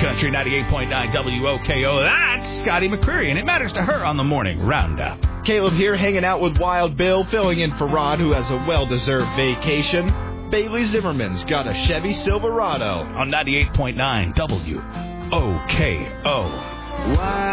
Country 98.9 WOKO. That's Scotty McCreery, and it matters to her on the Morning Roundup. Caleb here, hanging out with Wild Bill, filling in for Rod, who has a well-deserved vacation. Bailey Zimmerman's got a Chevy Silverado on 98.9 WOKO.